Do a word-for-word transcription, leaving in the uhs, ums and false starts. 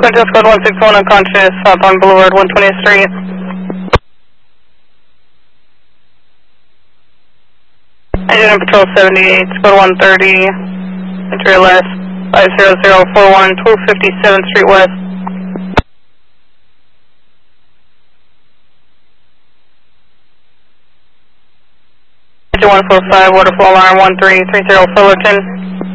Quintus code one six one unconscious, Southbound Boulevard, one twentieth Street. Engine Patrol seventy-eight, code one thirty, entry left, five zero zero four one, twelve fifty-seventh Street West. Engine one four five, waterfall alarm one three three zero Fullerton.